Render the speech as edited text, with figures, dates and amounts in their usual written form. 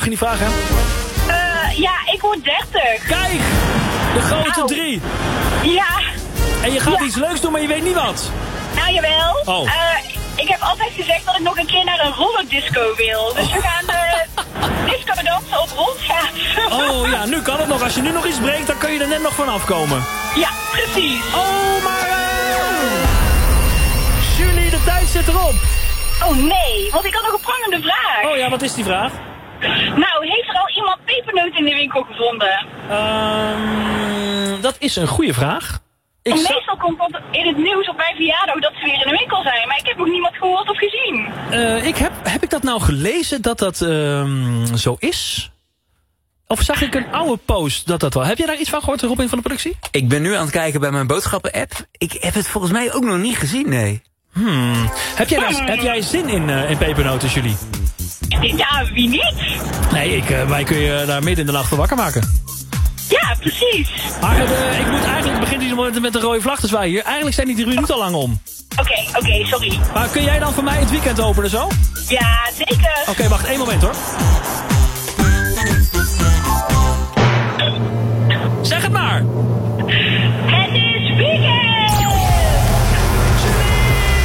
Mag je niet vragen, hè? Ja, ik word 30. Kijk! De grote 3. Ja. En je gaat iets leuks doen, maar je weet niet wat. Nou, jawel. Oh. Ik heb altijd gezegd dat ik nog een keer naar een rollerdisco wil. Dus we gaan disco dansen op rolschaatsen. Oh ja, nu kan het nog. Als je nu nog iets breekt, dan kun je er net nog van afkomen. Ja, precies. Oh, maar... Julie, de tijd zit erop. Oh nee, want ik had nog een prangende vraag. Oh ja, wat is die vraag? Nou, heeft er al iemand pepernoten in de winkel gevonden? Dat is een goede vraag. Meestal komt dat in het nieuws op mijn verjaardag dat ze weer in de winkel zijn. Maar ik heb nog niemand gehoord of gezien. Heb ik dat nou gelezen dat dat zo is? Of zag ik een oude post dat wel? Heb jij daar iets van gehoord, Robin van de productie? Ik ben nu aan het kijken bij mijn boodschappen-app. Ik heb het volgens mij ook nog niet gezien, nee. Heb jij zin in pepernoten, Julie? Ja, wie niet? Nee, wij kun je daar midden in de nacht voor wakker maken. Ja, precies. Maar ik moet eigenlijk beginnen met de rode vlag te zwaaien hier. Eigenlijk zijn die 3 minuten al lang om. Oké, sorry. Maar kun jij dan voor mij het weekend openen zo? Ja, zeker. Oké, wacht 1 moment hoor. Zeg het maar!